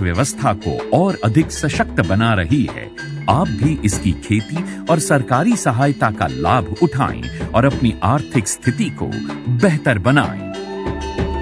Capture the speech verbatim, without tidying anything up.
अर्थव्यवस्था को और अधिक सशक्त बना रही है। आप भी इसकी खेती और सरकारी सहायता का लाभ उठाएं और अपनी आर्थिक स्थिति को बेहतर बनाएं।